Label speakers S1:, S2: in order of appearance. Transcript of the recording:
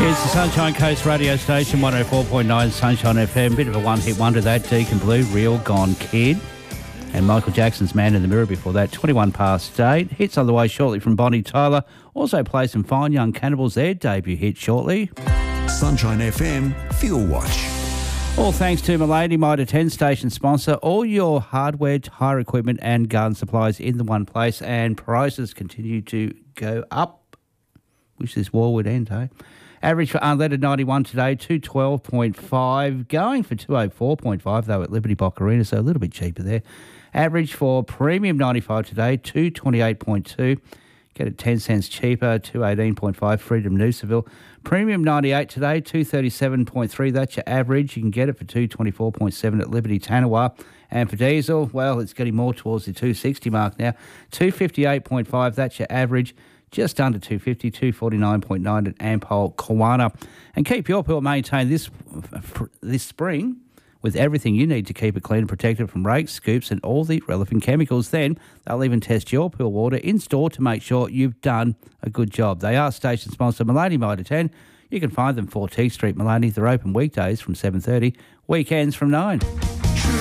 S1: It's the Sunshine Coast radio station, 104.9 Sunshine FM. Bit of a one-hit wonder, that Deacon Blue, Real Gone Kid. And Michael Jackson's Man in the Mirror before that, 21 past 8. Hits on the way shortly from Bonnie Tyler. Also play some Fine Young Cannibals, their debut hit shortly.
S2: Sunshine FM Fuel Watch.
S1: All thanks to Milady, Mitre 10 station sponsor. All your hardware, hire equipment and garden supplies in the one place, and prices continue to go up. Wish this war would end, eh? Average for unleaded 91 today, 212.5. Going for 204.5 though at Liberty Boccarina, so a little bit cheaper there. Average for premium 95 today, 228.2. Get it 10 cents cheaper, 218.5 Freedom Noosaville. Premium 98 today, 237.3. That's your average. You can get it for 224.7 at Liberty Tanawa. And for diesel, well, it's getting more towards the 260 mark now. 258.5, that's your average. Just under 250, 249.9 at Ampol Kawana. And keep your pool maintained this spring with everything you need to keep it clean and protected from rakes, scoops and all the relevant chemicals. Then they'll even test your pool water in store to make sure you've done a good job. They are station sponsor Milady Mitre 10. You can find them 4 T Street, Milady. They're open weekdays from 7:30, weekends from 9.